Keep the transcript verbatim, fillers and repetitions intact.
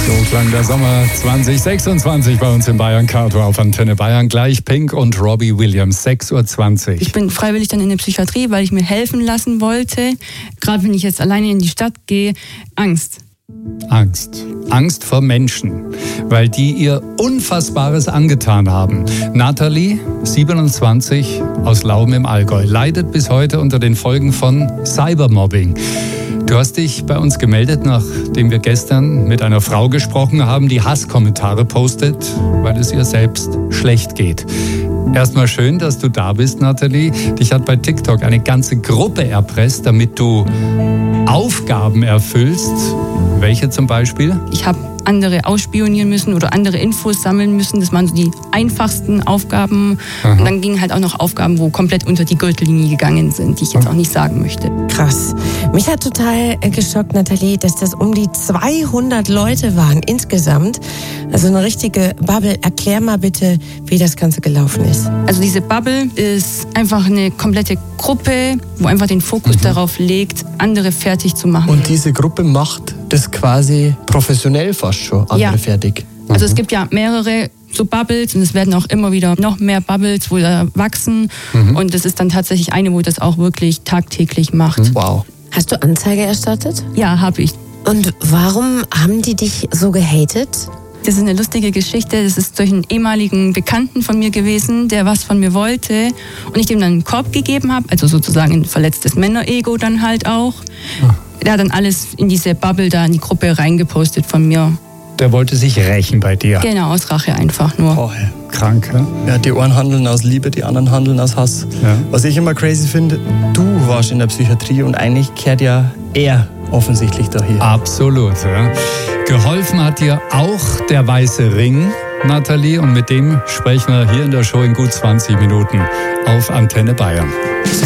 So klang der Sommer zwanzig sechsundzwanzig bei uns in Bayern Carto auf Antenne Bayern. Gleich Pink und Robbie Williams, sechs Uhr zwanzig. Ich bin freiwillig dann in der Psychiatrie, weil ich mir helfen lassen wollte. Gerade wenn ich jetzt alleine in die Stadt gehe, Angst. Angst. Angst vor Menschen, weil die ihr Unfassbares angetan haben. Nathalie, siebenundzwanzig, aus Lauben im Allgäu, leidet bis heute unter den Folgen von Cybermobbing. Du hast dich bei uns gemeldet, nachdem wir gestern mit einer Frau gesprochen haben, die Hasskommentare postet, weil es ihr selbst schlecht geht. Erstmal schön, dass du da bist, Nathalie. Dich hat bei TikTok eine ganze Gruppe erpresst, damit du Aufgaben erfüllst. Welche zum Beispiel? Ich habe andere ausspionieren müssen oder andere Infos sammeln müssen. Das waren so die einfachsten Aufgaben. Aha. Und dann gingen halt auch noch Aufgaben, wo komplett unter die Gürtellinie gegangen sind, die ich jetzt auch nicht sagen möchte. Krass. Mich hat total geschockt, Nathalie, dass das um die zweihundert Leute waren insgesamt. Also eine richtige Bubble. Erklär mal bitte, wie das Ganze gelaufen ist. Also diese Bubble ist einfach eine komplette Gruppe, wo einfach den Fokus mhm. darauf legt, andere fertig zu machen. Und diese Gruppe macht das quasi professionell fast schon, andere ja. fertig. Mhm. Also es gibt ja mehrere so Bubbles und es werden auch immer wieder noch mehr Bubbles, wo da wachsen. Mhm. Und das ist dann tatsächlich eine, wo das auch wirklich tagtäglich macht. Mhm. Wow. Hast du Anzeige erstattet? Ja, habe ich. Und warum haben die dich so gehatet? Das ist eine lustige Geschichte. Das ist durch einen ehemaligen Bekannten von mir gewesen, der was von mir wollte und ich dem dann einen Korb gegeben habe, also sozusagen ein verletztes Männerego dann halt auch. Ah. Der hat dann alles in diese Bubble da in die Gruppe reingepostet von mir. Der wollte sich rächen bei dir. Genau, aus Rache einfach nur. Oh, ja. Krank, ja? Ja, die einen handeln aus Liebe, die anderen handeln aus Hass. Ja. Was ich immer crazy finde, du warst in der Psychiatrie und eigentlich kehrt ja er offensichtlich daher. Absolut, ja. Geholfen hat dir auch der weiße Ring, Nathalie, und mit dem sprechen wir hier in der Show in gut zwanzig Minuten auf Antenne Bayern.